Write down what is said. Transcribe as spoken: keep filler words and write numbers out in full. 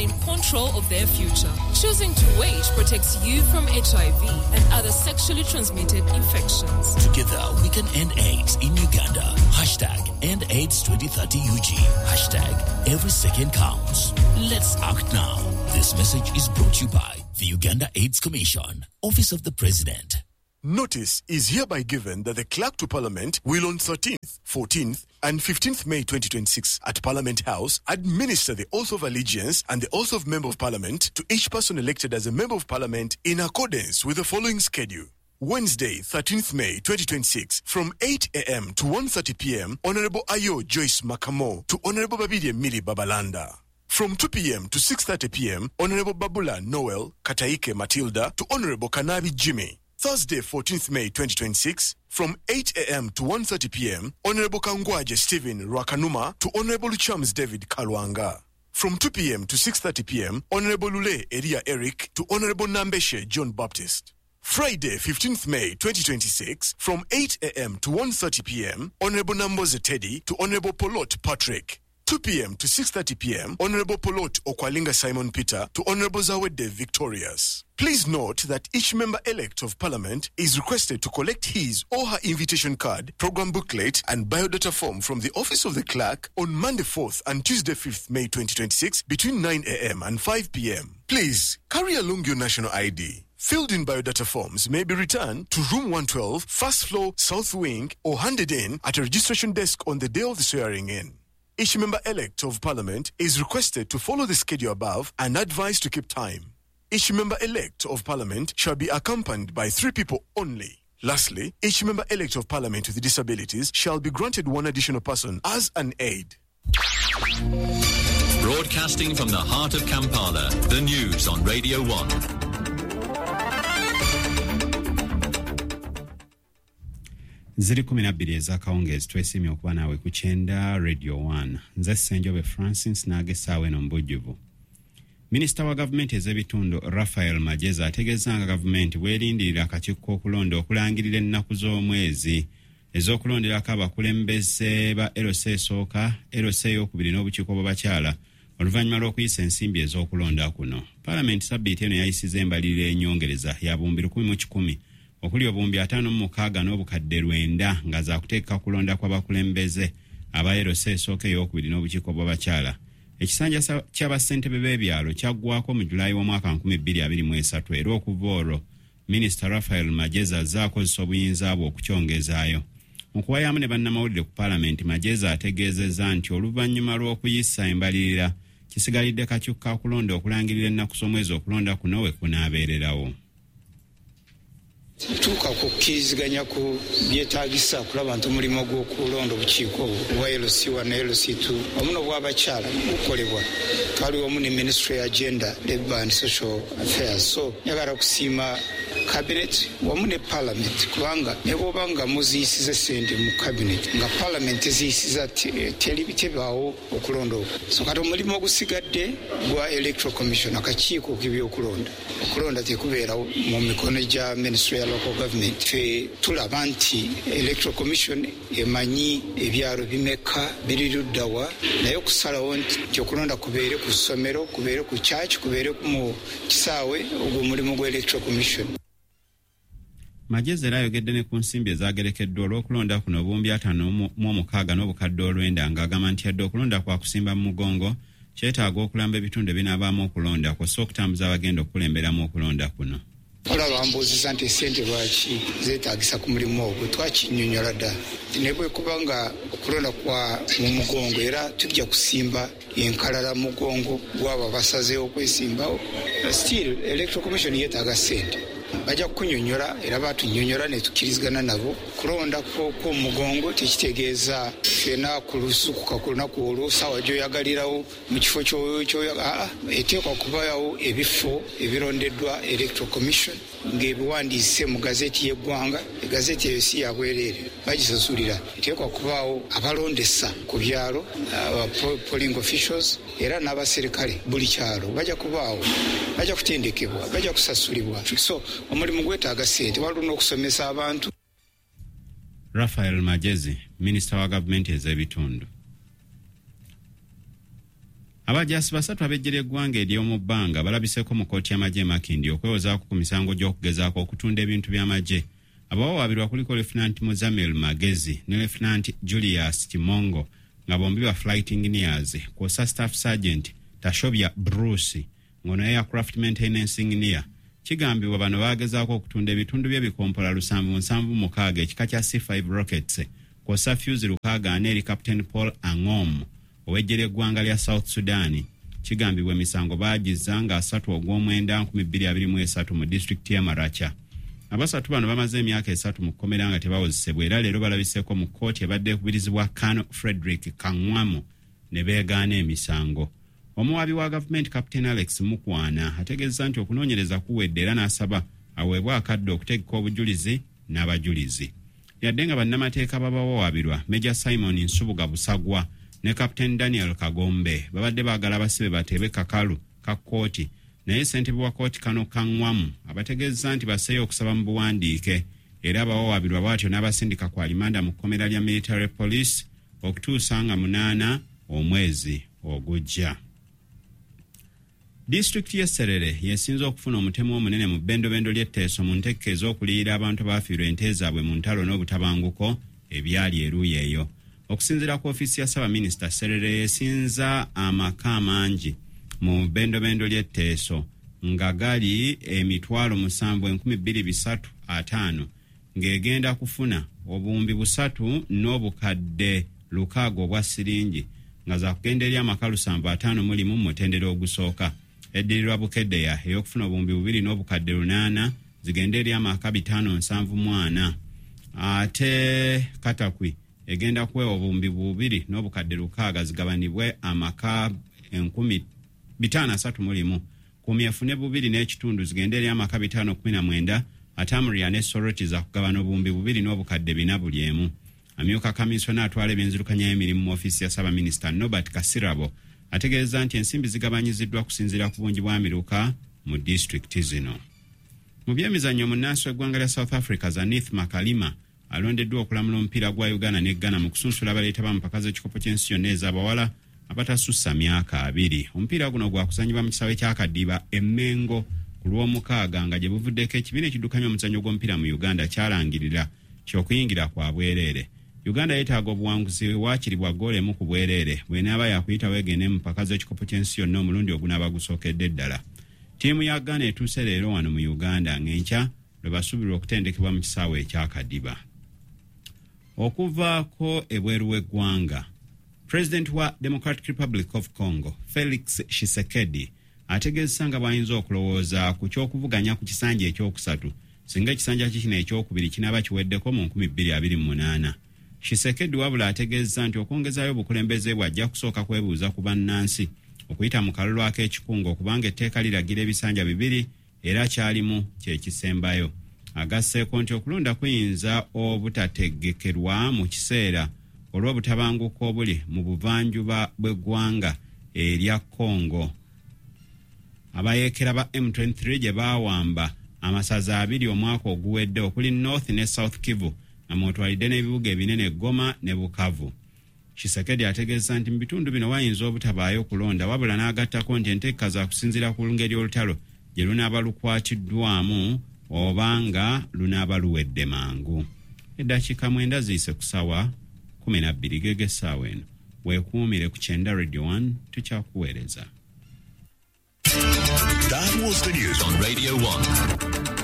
in control of their future. Choosing to wait protects you from H I V and other sexually transmitted infections. Together, we can end AIDS in Uganda. Hashtag End AIDS twenty thirty U G. Hashtag Every Second Counts. Let's act now. This message is brought to you by the Uganda AIDS Commission, Office of the President. Notice is hereby given that the Clerk to Parliament will on thirteenth, fourteenth and fifteenth May twenty twenty-six at Parliament House administer the oath of allegiance and the oath of Member of Parliament to each person elected as a Member of Parliament in accordance with the following schedule. Wednesday, thirteenth May twenty twenty-six, from eight a.m. to one thirty p.m, Honorable Ayo Joyce Makamo to Honorable Babidi Mili Babalanda. From two p.m. to six thirty p.m, Honorable Babula Noel Kataike Matilda to Honorable Kanabi Jimmy. Thursday, fourteenth May twenty twenty-six, from eight a.m. to one thirty p.m, Honorable Kangwaje Stephen Rwakanuma to Honorable Chams David Kalwanga. From two p.m. to six thirty p.m, Honorable Lule Eria Eric to Honorable Nambeshe John Baptist. Friday, fifteenth May twenty twenty-six, from eight a.m. to one thirty p.m, Honorable Namboze Teddy to Honorable Polot Patrick. two p.m. to six thirty p.m, Honorable Polot Okwalinga Simon Peter to Honorable Zawede Victorious. Please note that each member-elect of Parliament is requested to collect his or her invitation card, program booklet and biodata form from the Office of the Clerk on Monday fourth and Tuesday fifth May twenty twenty-six between nine a.m. and five p.m. Please carry along your national I D. Filled-in biodata forms may be returned to Room one twelve, First Floor, South Wing, or handed in at a registration desk on the day of the swearing-in. Each member-elect of Parliament is requested to follow the schedule above and advised to keep time. Each member-elect of Parliament shall be accompanied by three people only. Lastly, each member-elect of Parliament with disabilities shall be granted one additional person as an aide. Broadcasting from the heart of Kampala, the news on Radio one. ziri kumi na bbiri ez'akawungeezi twesimye okuba naawe ku kyenda Radio one. Nze Ssenjobe Francis n'agesaawe eno mbujjuvu. Minisita wa gavumenti ez'ebitundu Raphael Mageza ategeeza nga gavumenti bwerindirira akakiiko k'okulonda okulangirira ennaku z'omwezi ez'okulonderako abakulembeze ba L C esooka, L C ey'okubiri n'obukiiko bw'abakyala oluvannyuma lw'okuyisa ensimbi ez'okulonda kuno. Paalamenti sabbiiti eno yayisiza embalirira ennyongereza ya buwumbi lukumi mu kikumi okuli obuwumbi ataano mu mukaaga n'obukadde lwenda nga za kuteeka kulonda kw'abakulembeze aba L C esooka ey'okubiri n'obukiiko bw'abakyala. Ekisanja ky'abassentebe b'ebyalo kyaggwako mu Julayi w'omwaka nkumi bbiri abiri mu esatu era okuva olwo Minisita Raphael Mageza azze akozesa obuyinza bwe okukyongezaayo. Mu kuwayamu ne bannamawulire ku Paalamenti, Mageza ategeezezza nti oluvannyuma lw'okuyisa embalirira kisigalidde kakiiko ka kulonda okulangirira ennaku z'omwezi okulonda kuno we kunaabeererawo. Tuka kukkiriziganya ku byetaagisa kulaba nti omulimu gw'okulonda obukiiko obwa L C one ne L C two omuno bw'abakyala gukolebwa. Twali wamu ne Ministry ya Gender, Labour and Social Affairs. So njagala kusiima Cabinet wamu ne Parliament kubanga ne bw'oba nga muziyisiza ssente mu Cabinet nga Parliament eziyisiza tebaawo okulonda okwo. So kati omulimu ogusigadde gwa Electoral Commission akakiiko k'ebyokulonda. Okulonda tekubeerawo mu mikono gya Ministry ya Local Government. Fe tulaba nti Electoral Commission emanyi ebyalo bimeka biri luddawa naye okusalawo nti okulonda kubeere ku ssomero, kubeere ku church, kubeere mu kisaawe ogwo omulimu gwa Electoral Commission. Mageza era ayogedde ne ku nsimbi ezaagerekeddwa olw'okulonda kuno obuwumbi ataano mu omukaaga n'obukadde olwenda ng'agamba nti yadde okulonda kwa kusimba mu mugongo kyetaaga okulamba ebitundu ebinaabaamu okulonda kw'ossa okutambuza abagenda okukulemberamu okulonda kuno. Olaba mbuuziza nti ssente lwaki zeetaagisa ku mulimu ogwo twakinnyonnyola dda ne bwe kuba nga okulonda kwa mu mugongo era tujja kusimba enkalala mugongo gw'abo basazeewo okwesimbawo. Still Electoral Commission yeetaaga ssente. Bajja kunyonnyola era batunnyonnyola ne tukkirizigana nabo. Kulonda kw'omugongo tekitegeeza fena ku lusuku ku lunaku olwo ssaawa gy'oyagalirawo mu kifo ky'oyagalira. Eteekwa kubawo ebifo ebirondeddwa Electoral Commission ng'ebiwandiise mu gazeeti y'eggwanga. Egazeeti eyo si ya bwereere bagisasulira. Eteekwa kubaawo abalondesa ku byalo, polling officials era n'abaserikale buli kyalo bajja kubaawo, bajja kutendekebwa, bajja kusasulibwa. So omulimu gwetaaga ssente, waliwo n'okusomesa abantu. Raphael Magezi, Minisita wa Gavumenti ez'ebitundu. Abajaasi basatu abejjera eggwanga ery'omu bbanga balabiseko mu kkooti y'amagye Makindi okwewozaako ku misango gy'okugezaako okutunda ebintu by'amagye. Abawawaabirwa kuliko Lieutenant Muzamil Magezi ne Lieutenant Julius Kimongo nga bombi ba flight engineers, kwosa Staff Sergeant Tashobya Bruce ngono aircraft maintenance engineer. Kigambibwa bano baagezaako okutunda ebitundu by'ebikompola lusanvu nsanvu mukaaga ekika kya C five rockets, kwosa fuse lukaaga ane eri Captain Paul Angom owejjera eggwanga lya South Sudan. Kigambibwa emisango baagiza nga asatu ogw'omwenda nkumi bbiri abiri mu esatu mu disitulikiti ya Maracha. Abasatu bano bamaze emyaka esatu mu kkomera nga tebawozesebwa era leero balabiseeko mu kkooti ebadde ekubirizibwa Kano Frederick Kangwamo ne beegaana emisango. Omuwaabi wa gavumenti Captain Alex Mukwana ategeeza nti okunoonyereza kuwedde era n'asaba aweebwe akadde okutegeka obujulizi n'abajulizi. Yadde nga bannamateeka babawawaabirwa Major Simon Nsubuga Busagwa ne Captain Daniel Kagombe babadde baagala abasibe bateebe kakalu ka kkooti, naye ssentebe wa kkooti Kano Kangwamu abategeeza nti baseeyo okusaba mu buwandiike era abawawaabirwa bw'atyo n'abasindika ku alimanda mu kkomera lya Military Police okutuusa nga munaana omwezi ogujja. Disitulikiti y'e Serere yesinze okufuna omutemu omunene mu bbendobendo ly'etteeso mu nteeka ez'okuliyira abantu abaafiirwa ente zaabwe mu ntalo n'obutabanguko ebyali eruuyi eyo. Okusinziira ku ofiisi ya Ssaabaminisita, Serere yesinza amaka amangi mu bbendobendo ly'etteeso nga gali emitwalo musanvu enkumi bbiri bisatu ataano ng'egenda kufuna obuwumbi busatu n'obukadde lukaaga obwa siringi nga za kugenda eri amaka lusanvu ataano mu limu mu mutendera ogusooka. Eddirirwa Bukeddeya ey'okufuna obuwumbi bubiri n'obukadde lunaana zigenda eri amaka bitaano nsanvu mu ana. Ate Katakwi egenda kuwewa obuwumbi bubiri n'obukadde lukaaga zigabanibwe amaka enkumi bitaano asatu mu limu. Kumi efune bubiri n'ekitundu zigenda eri amaka bitaano kumi na mwenda, ate Amuriya ne Soroti za kugabana obuwumbi bubiri n'obukadde bina buli emu. Amyuka kaminsona atwala ebyenzirukanya y'emirimu mu ofiisi ya Ssaabaminisita Norbert Kasirabo ategeeza nti ensimbi zigabanyiziddwa kusinziira ku bungi bwa miruka mu disitulikiti zino. Mu byemizannyo munnansi w'eggwanga lya South Africa Zanith Makalima alondeddwa okulamula omupiira gwa Uganda ne Ghana mu kusunsula abaleeta b'ampaka z'ekikopo ky'ensi yonna ez'abawala abatasussa myaka abiri. Omupiira guno gwakuzanyibwa mu kisaawe kya Kadiba Emmengo ku lw'omukaaga nga gye buvuddeko ekibiina ekiddukanya omuzannyo gw'omupiira mu Uganda kyalangirira ky'okuyingira kwa bwereere. Uganda yeetaaga obuwanguzi waakiri bwa ggoolo emu ku bwereere bw'enaaba yakuyitawo egende mu mpaka z'ekikopo ky'ensi yonna omulundi ogunaaba gusookedde ddala. Ttiimu ya Ghana etuuse leero wano mu Uganda ng'enkya lwe basuubirwa okutendekebwa mu kisaawe ekya Kadiba. Okuvaako ebweru w'eggwanga, President wa Democratic Republic of Congo Felix Tshisekedi ategeeza nga bw'ayinza okulowooza ku ky'okuvuganya ku kisanja ekyokusatu singa ekisanja kikino ekyokubiri kinaaba kiweddeko mu nkumi bbiri abiri mu munaana. Tshisekedi wabula ategeeza nti okwongezaayo obukulembeze bw'ajja kusooka kwebuuza ku bannansi okuyita mu kalulu ak'ekikungo okubanga etteeka liragira ebisanja bibiri era kyalimu kyekisembayo. Agasseeko nti okulonda kuyinza obutategekerwa mu kiseera olw'obutabanguko obuli mu buvanjuba bw'eggwanga erya Congo. Abayeekera ba M twenty-three gye baawamba amasaza abiri omwaka oguwedde okuli North ne South Kivu nga mwotwalidde n'ebibuga ebinene Goma ne Bukavu. Tshisekedi ategeeza nti mu bitundu bino wayinza obutabaayo kulonda wabula n'agattako nti enteeka za kusinziira ku ngeri olutalo gye lunaaba lukwatiddwamu oba nga lunaaba luwedde mangu. Eddakiika mwenda ziyise ku ssaawa kumi na bbiri gege essaawa eno. Weekuumire ku Kyenda Radio one tukyakuweereza. That was the news on Radio one.